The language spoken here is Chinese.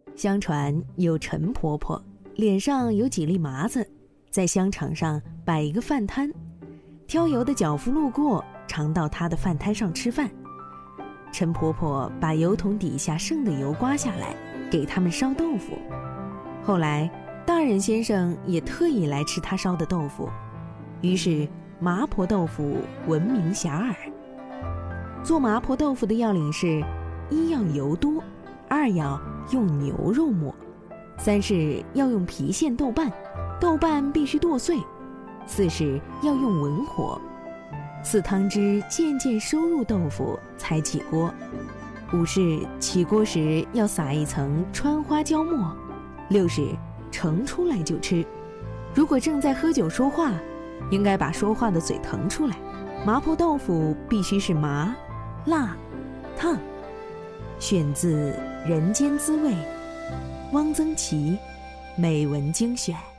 相传有陈婆婆，脸上有几粒麻子，在香场上摆一个饭摊，挑油的脚夫路过，常到她的饭摊上吃饭。陈婆婆把油桶底下剩的油刮下来，给他们烧豆腐。后来大人先生也特意来吃她烧的豆腐，于是麻婆豆腐闻名遐迩。做麻婆豆腐的要领是：一要油多，二要用牛肉末，三是要用郫县豆瓣，豆瓣必须剁碎，四是要用文火，四汤汁渐渐收入豆腐才起锅，五是起锅时要撒一层川花椒末，六是盛出来就吃。如果正在喝酒说话，应该把说话的嘴腾出来。麻婆豆腐必须是麻、辣、烫。选自《人间滋味》，汪曾祺美文精选。